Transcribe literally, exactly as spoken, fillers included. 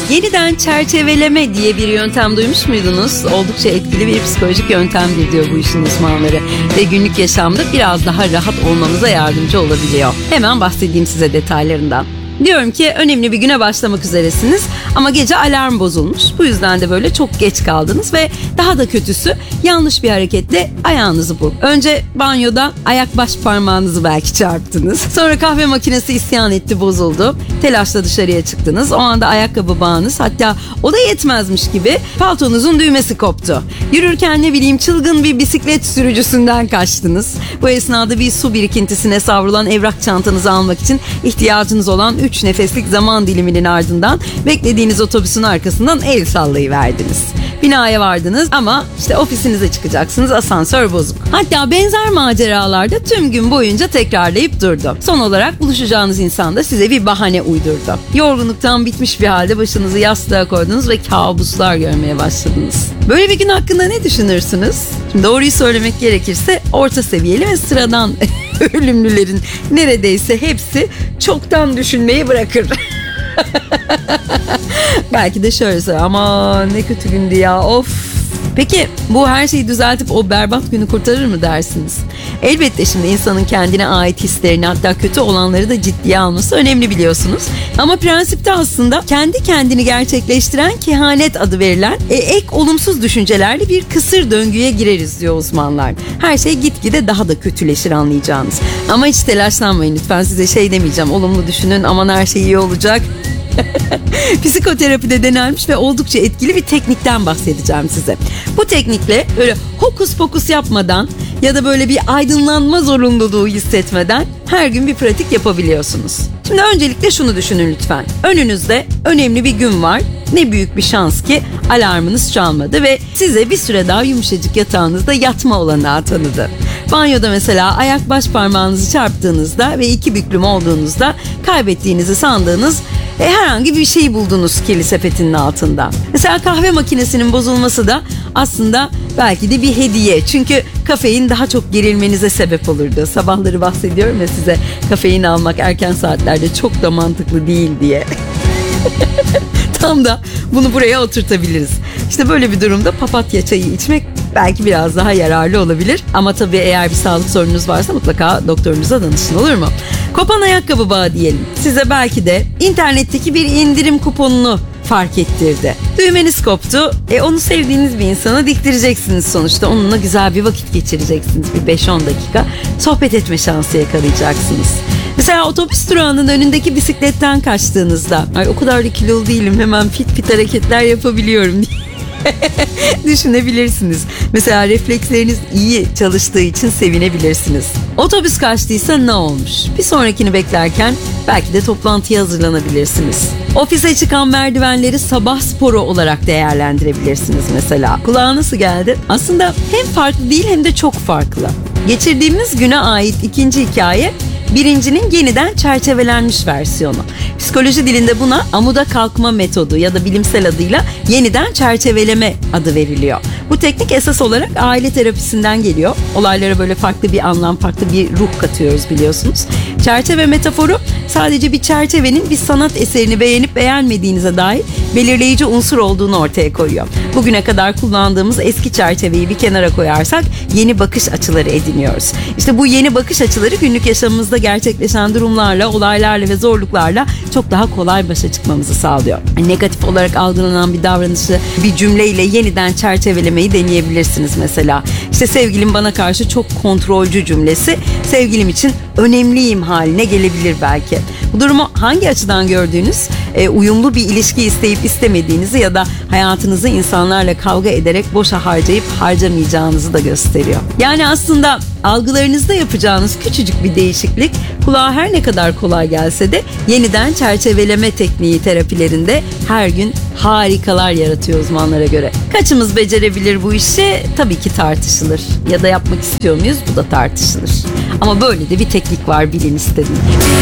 Yeniden çerçeveleme diye bir yöntem duymuş muydunuz? Oldukça etkili bir psikolojik yöntemdir diyor bu işin uzmanları. Ve günlük yaşamda biraz daha rahat olmamıza yardımcı olabiliyor. Hemen bahsedeyim size detaylarından. Diyorum ki önemli bir güne başlamak üzeresiniz ama gece alarm bozulmuş. Bu yüzden de böyle çok geç kaldınız ve daha da kötüsü yanlış bir hareketle ayağınızı burk. Önce banyoda ayak baş parmağınızı belki çarptınız. Sonra kahve makinesi isyan etti, bozuldu. Telaşla dışarıya çıktınız. O anda ayakkabı bağınız, hatta o da yetmezmiş gibi paltonuzun düğmesi koptu. Yürürken ne bileyim çılgın bir bisiklet sürücüsünden kaçtınız. Bu esnada bir su birikintisine savrulan evrak çantanızı almak için ihtiyacınız olan üç nefeslik zaman diliminin ardından beklediğiniz otobüsün arkasından el sallayıverdiniz. Binaya vardınız ama işte ofisinize çıkacaksınız, asansör bozuk. Hatta benzer maceralarda tüm gün boyunca tekrarlayıp durdu. Son olarak buluşacağınız insan da size bir bahane uydurdu. Yorgunluktan bitmiş bir halde başınızı yastığa koydunuz ve kabuslar görmeye başladınız. Böyle bir gün hakkında ne düşünürsünüz? Şimdi doğruyu söylemek gerekirse orta seviyeli ve sıradan ölümlülerin neredeyse hepsi çoktan düşünmeyi bırakır. Belki de şöyle söyle, aman ne kötü gündü ya, of. Peki bu her şeyi düzeltip o berbat günü kurtarır mı dersiniz? Elbette şimdi insanın kendine ait hislerini, hatta kötü olanları da ciddiye alması önemli biliyorsunuz. Ama prensipte aslında kendi kendini gerçekleştiren kehanet adı verilen e, ek olumsuz düşüncelerle bir kısır döngüye gireriz diyor uzmanlar. Her şey gitgide daha da kötüleşir, anlayacağınız. Ama hiç telaşlanmayın lütfen, size şey demeyeceğim, olumlu düşünün aman her şey iyi olacak. Psikoterapide denenmiş ve oldukça etkili bir teknikten bahsedeceğim size. Bu teknikle böyle hokus pokus yapmadan ya da böyle bir aydınlanma zorunluluğu hissetmeden her gün bir pratik yapabiliyorsunuz. Şimdi öncelikle şunu düşünün lütfen. Önünüzde önemli bir gün var. Ne büyük bir şans ki alarmınız çalmadı ve size bir süre daha yumuşacık yatağınızda yatma olanağı tanıdı. Banyoda mesela ayak baş parmağınızı çarptığınızda ve iki büklüm olduğunuzda kaybettiğinizi sandığınız e, herhangi bir şeyi buldunuz kirli sepetinin altında. Mesela kahve makinesinin bozulması da aslında belki de bir hediye. Çünkü kafein daha çok gerilmenize sebep olurdu. Sabahları bahsediyorum ya size, kafein almak erken saatlerde çok da mantıklı değil diye. Tam da bunu buraya oturtabiliriz. İşte böyle bir durumda papatya çayı içmek belki biraz daha yararlı olabilir. Ama tabii eğer bir sağlık sorununuz varsa mutlaka doktorunuza danışın, olur mu? Kopan ayakkabı bağı diyelim. Size belki de internetteki bir indirim kuponunu fark ettirdi. Düğmeniz koptu. E onu sevdiğiniz bir insana diktireceksiniz sonuçta. Onunla güzel bir vakit geçireceksiniz. Bir beş on dakika sohbet etme şansı yakalayacaksınız. Mesela otobüs durağının önündeki bisikletten kaçtığınızda, ay o kadar da kilolu değilim, hemen fit fit hareketler yapabiliyorum diye düşünebilirsiniz. Mesela refleksleriniz iyi çalıştığı için sevinebilirsiniz. Otobüs kaçtıysa ne olmuş? Bir sonrakini beklerken belki de toplantıya hazırlanabilirsiniz. Ofise çıkan merdivenleri sabah sporu olarak değerlendirebilirsiniz mesela. Kulağa nasıl geldi? Aslında hem farklı değil hem de çok farklı. Geçirdiğimiz güne ait ikinci hikaye birincinin yeniden çerçevelenmiş versiyonu. Psikoloji dilinde buna amuda kalkma metodu ya da bilimsel adıyla yeniden çerçeveleme adı veriliyor. Bu teknik esas olarak aile terapisinden geliyor. Olaylara böyle farklı bir anlam, farklı bir ruh katıyoruz biliyorsunuz. Çerçeve metaforu sadece bir çerçevenin bir sanat eserini beğenip beğenmediğinize dair belirleyici unsur olduğunu ortaya koyuyor. Bugüne kadar kullandığımız eski çerçeveyi bir kenara koyarsak yeni bakış açıları ediniyoruz. İşte bu yeni bakış açıları günlük yaşamımızda gerçekleşen durumlarla, olaylarla ve zorluklarla çok daha kolay başa çıkmamızı sağlıyor. Negatif olarak algılanan bir davranışı bir cümleyle yeniden çerçevelemeyi deneyebilirsiniz mesela. İşte sevgilim bana karşı çok kontrolcü cümlesi sevgilim için önemliyim haline gelebilir belki. Bu durumu hangi açıdan gördüğünüz, e, uyumlu bir ilişki isteyip istemediğinizi ya da hayatınızı insanlarla kavga ederek boşa harcayıp harcamayacağınızı da gösteriyor. Yani aslında algılarınızda yapacağınız küçücük bir değişiklik kulağa her ne kadar kolay gelse de yeniden çerçeveleme tekniği terapilerinde her gün harikalar yaratıyor uzmanlara göre. Kaçımız becerebilir bu işi? Tabii ki tartışılır. Ya da yapmak istiyor muyuz? Bu da tartışılır. Ama böyle de bir teknik var, bilin istedim.